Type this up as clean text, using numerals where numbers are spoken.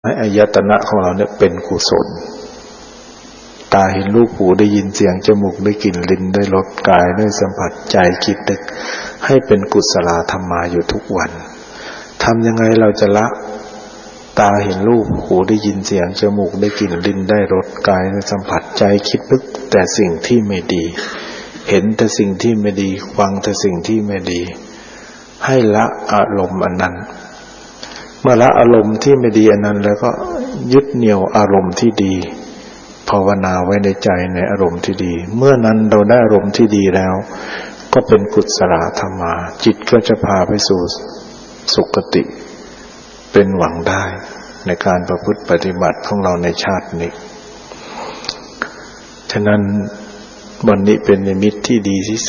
ให้อายตนะของเราเนี่ยเป็นกุศลตาเห็นรูปหูได้ยินเสียงจมูกได้กลิ่นลิ้นได้รสกายได้สัมผัสใจคิดนึกให้เป็นกุศลธรรมาอยู่ทุกวันทำยังไงเราจะละตาเห็นรูปหูได้ยินเสียงจมูกได้กลิ่นลิ้นได้รสกายได้สัมผัสใจคิดนึกแต่สิ่งที่ไม่ดีเห็นแต่สิ่งที่ไม่ดีฟังแต่สิ่งที่ไม่ดีให้ละอารมณ์อันนั้นเมื่อละอารมณ์ที่ไม่ดีอันนั้นแล้วก็ยึดเหนี่ยวอารมณ์ที่ดีภาวนาไว้ในใจในอารมณ์ที่ดีเมื่อนั้นเราได้อารมณ์ที่ดีแล้วก็เป็นกุศลธรรมาจิตก็จะพาไปสู่สุคติเป็นหวังได้ในการประพฤติปฏิบัติของเราในชาตินี้ฉะนั้นวันนี้เป็นนิมิตที่ดีที่สุด